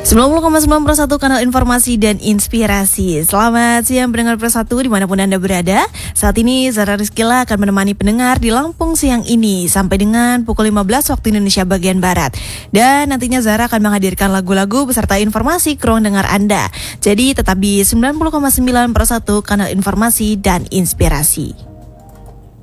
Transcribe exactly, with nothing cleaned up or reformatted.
sembilan puluh koma sembilan per satu kanal informasi dan inspirasi. Selamat siang pendengar per satu dimanapun Anda berada. Saat ini Zara Rizkila akan menemani pendengar di Lampung siang ini sampai dengan pukul lima belas waktu Indonesia bagian Barat. Dan nantinya Zara akan menghadirkan lagu-lagu beserta informasi ke ruang dengar Anda. Jadi tetap di sembilan puluh koma sembilan per satu kanal informasi dan inspirasi.